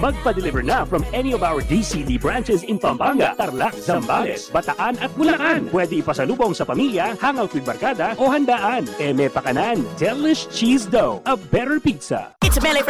Magpa-deliver na from any of our DCD branches in Pampanga, Tarlac, Zambales, Bataan at Bulacan. Pwede ipasalubong sa pamilya, hangout with barkada o handaan. Eme Pakanan, Delish Cheese Dough, a better pizza. It's Mele